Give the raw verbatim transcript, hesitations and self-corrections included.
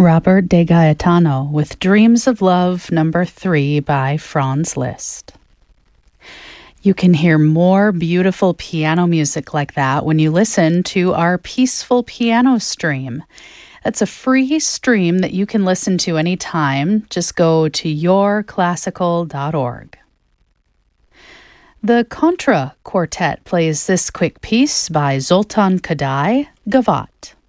Robert De Gaetano with Dreams of Love number three by Franz Liszt. You can hear more beautiful piano music like that when you listen to our Peaceful Piano stream. That's a free stream that you can listen to anytime. Just go to your classical dot org. The Contra Quartet plays this quick piece by Zoltan Kodály, Gavotte.